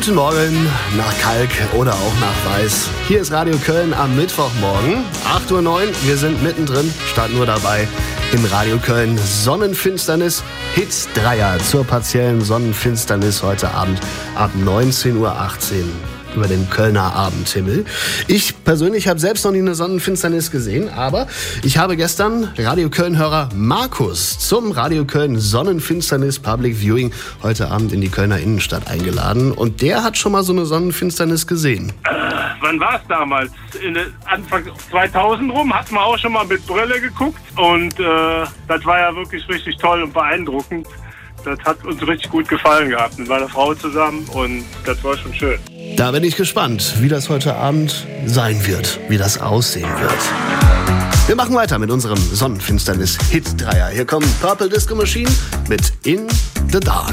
Guten Morgen nach Kalk oder auch nach Weiß. Hier ist Radio Köln am Mittwochmorgen, 8:09 Uhr. Wir sind mittendrin, starten nur dabei im Radio Köln Sonnenfinsternis. Hits Dreier zur partiellen Sonnenfinsternis heute Abend ab 19:18 Uhr über den Kölner Abendhimmel. Ich persönlich habe selbst noch nie eine Sonnenfinsternis gesehen, aber ich habe gestern Radio Köln-Hörer Markus zum Radio Köln Sonnenfinsternis Public Viewing heute Abend in die Kölner Innenstadt eingeladen. Und der hat schon mal so eine Sonnenfinsternis gesehen. Wann war es damals? Anfang 2000 rum hat man auch schon mal mit Brille geguckt. Und das war ja wirklich richtig toll und beeindruckend. Das hat uns richtig gut gefallen gehabt mit meiner Frau zusammen und das war schon schön. Da bin ich gespannt, wie das heute Abend sein wird, wie das aussehen wird. Wir machen weiter mit unserem Sonnenfinsternis-Hit-Dreier. Hier kommt Purple Disco Machine mit In the Dark.